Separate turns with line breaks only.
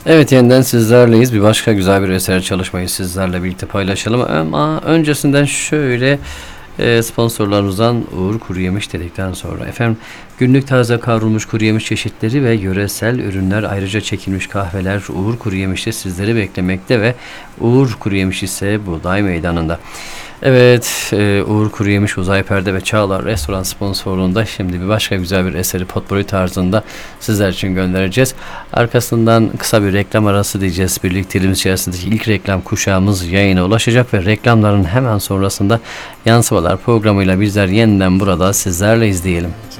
Evet, yeniden sizlerleyiz. Bir başka güzel bir eser çalışmayı sizlerle birlikte paylaşalım. Ama öncesinden şöyle sponsorlarımızdan Uğur Kuruyemiş dedikten sonra efendim günlük taze kavrulmuş kuruyemiş çeşitleri ve yöresel ürünler, ayrıca çekilmiş kahveler Uğur Kuruyemiş'te sizleri beklemekte ve Uğur Kuruyemiş ise Buğday Meydanı'nda. Evet, Uğur Kuruyemiş, Uzay Perde ve Çağlar Restoran sponsorluğunda şimdi bir başka güzel bir eseri potpourri tarzında sizler için göndereceğiz. Arkasından kısa bir reklam arası diyeceğiz. Birlikteliğimiz içerisindeki ilk reklam kuşağımız yayına ulaşacak ve reklamların hemen sonrasında yansımalar programıyla bizler yeniden burada sizlerle izleyelim.